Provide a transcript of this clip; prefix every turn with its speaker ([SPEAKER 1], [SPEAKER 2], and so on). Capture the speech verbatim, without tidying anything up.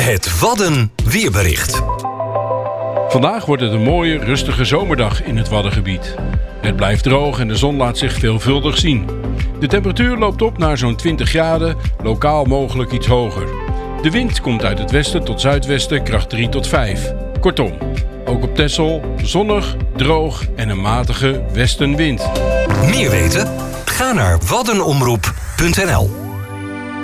[SPEAKER 1] Het Wadden weerbericht.
[SPEAKER 2] Vandaag wordt het een mooie, rustige zomerdag in het Waddengebied. Het blijft droog en de zon laat zich veelvuldig zien. De temperatuur loopt op naar zo'n twintig graden, lokaal mogelijk iets hoger. De wind komt uit het westen tot zuidwesten, kracht drie tot vijf. Kortom, ook op Texel zonnig, droog en een matige westenwind.
[SPEAKER 1] Meer weten? Ga naar waddenomroep punt n l.